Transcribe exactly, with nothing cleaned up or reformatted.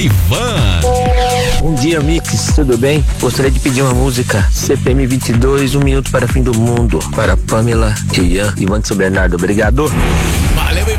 Ivan. Bom dia, Mix, tudo bem? Gostaria de pedir uma música C P M vinte e dois, Um Minuto para o Fim do Mundo, para Pamela, Ian e Vanderson Bernardo. Obrigado. Valeu, Ivan.